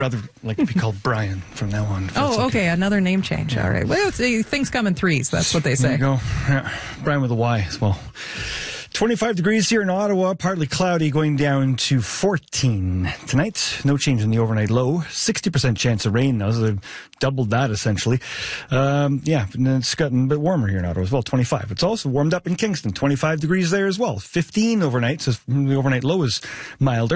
rather like to be called Brian from now on. Oh, okay. Another name change. All right. Well, things come in threes. That's what they say. There you go. Yeah. Brian with a Y as well. 25 degrees here in Ottawa, partly cloudy, going down to 14 tonight. No change in the overnight low. 60% chance of rain now, so they've doubled that essentially. And it's gotten a bit warmer here in Ottawa as well, 25. It's also warmed up in Kingston, 25 degrees there as well. 15 overnight, so the overnight low is milder.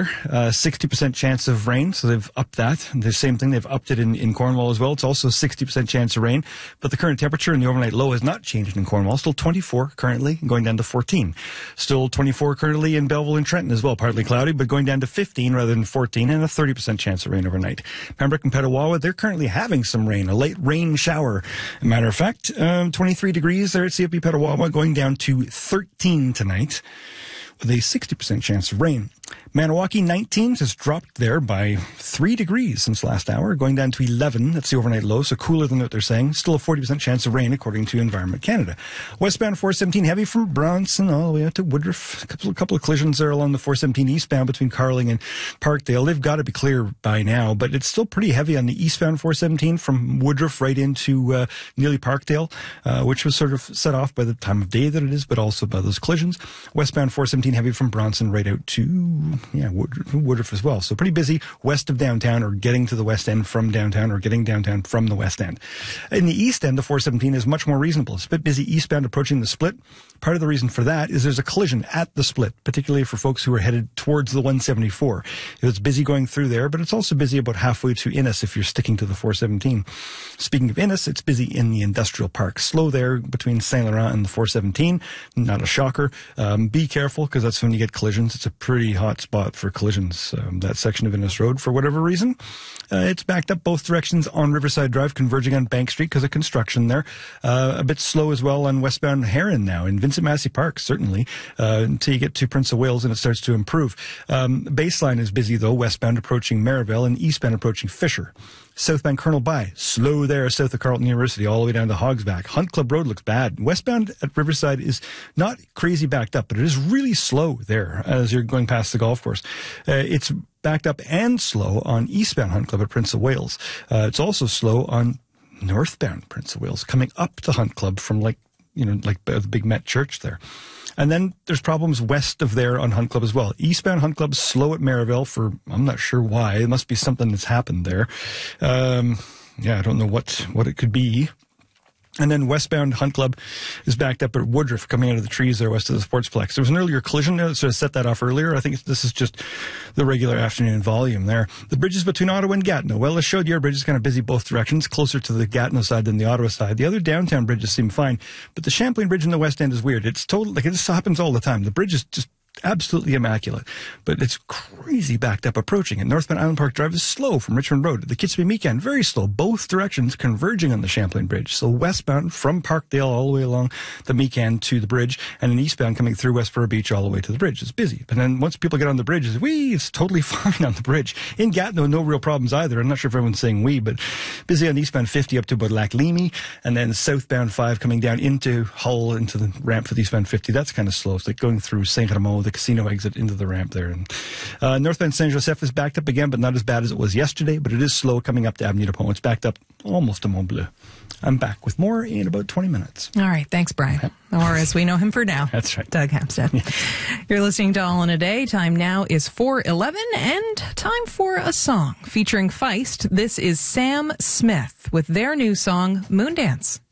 60% chance of rain, so they've upped that. The same thing, they've upped it in Cornwall as well. It's also 60% chance of rain, but the current temperature in the overnight low has not changed in Cornwall. Still 24 currently, going down to 14. Still 24 currently in Belleville and Trenton as well, partly cloudy, but going down to 15 rather than 14, and a 30% chance of rain overnight. Pembroke and Petawawa, they're currently having some rain, a late rain shower. As a matter of fact, 23 degrees there at CFB Petawawa, going down to 13 tonight with a 60% chance of rain. Maniwaki 19 has dropped there by 3 degrees since last hour, going down to 11. That's the overnight low, so cooler than what they're saying. Still a 40% chance of rain, according to Environment Canada. Westbound 417 heavy from Bronson all the way out to Woodruff. A couple of collisions there along the 417 eastbound between Carling and Parkdale. They've got to be clear by now, but it's still pretty heavy on the eastbound 417 from Woodruff right into nearly Parkdale, which was sort of set off by the time of day that it is, but also by those collisions. Westbound 417 heavy from Bronson right out to Woodruff as well. So pretty busy west of downtown, or getting to the west end from downtown, or getting downtown from the west end. In the east end, the 417 is much more reasonable. It's a bit busy eastbound approaching the split. Part of the reason for that is there's a collision at the split, particularly for folks who are headed towards the 174. It's busy going through there, but it's also busy about halfway to Innis if you're sticking to the 417. Speaking of Innis, it's busy in the industrial park. Slow there between Saint Laurent and the 417. Not a shocker. Be careful, because that's when you get collisions. It's a pretty hot spot for collisions, that section of Innis Road, for whatever reason. It's backed up both directions on Riverside Drive, converging on Bank Street because of construction there. A bit slow as well on westbound Heron now, in Vincent Massey Park, certainly, until you get to Prince of Wales and it starts to improve. Baseline is busy, though, westbound approaching Maryville and eastbound approaching Fisher. Southbound Colonel By, slow there south of Carleton University, all the way down to Hogsback. Hunt Club Road looks bad. Westbound at Riverside is not crazy backed up, but it is really slow there as you're going past the golf course. It's backed up and slow on eastbound Hunt Club at Prince of Wales. It's also slow on northbound Prince of Wales, coming up to Hunt Club from like the big Met Church there. And then there's problems west of there on Hunt Club as well. Eastbound Hunt Club slow at Maryville for, I'm not sure why. It must be something that's happened there. I don't know what it could be. And then westbound Hunt Club is backed up at Woodruff, coming out of the trees there west of the Sportsplex. There was an earlier collision that sort of set that off earlier. I think this is just the regular afternoon volume there. The bridges between Ottawa and Gatineau. Well, the Chaudière Bridge is kind of busy both directions, closer to the Gatineau side than the Ottawa side. The other downtown bridges seem fine, but the Champlain Bridge in the west end is weird. It's total, like, it just happens all the time. The bridge is just absolutely immaculate, but it's crazy backed up approaching it. Northbound Island Park Drive is slow from Richmond Road. The Kitchby Meekan, very slow, both directions converging on the Champlain Bridge. So westbound from Parkdale all the way along the Meekan to the bridge, and then eastbound coming through Westboro Beach all the way to the bridge. It's busy. But then once people get on the bridge, it's totally fine on the bridge. In Gatineau, no real problems either. I'm not sure if everyone's saying but busy on eastbound 50 up to about Lac Leamy, and then southbound 5 coming down into Hull, into the ramp for the eastbound 50. That's kind of slow. It's like going through Saint Rameau, the casino exit into the ramp there. And northbound Saint Joseph is backed up again, but not as bad as it was yesterday, but it is slow coming up to Avenue de Pont. It's backed up almost to Mont Bleu. I'm back with more in about 20 minutes. All right. Thanks, Brian. Or as we know him for now. That's right. Doug Hampstead. Yes. You're listening to All in a Day. Time now is 4:11 and time for a song featuring Feist. This is Sam Smith with their new song, Moondance.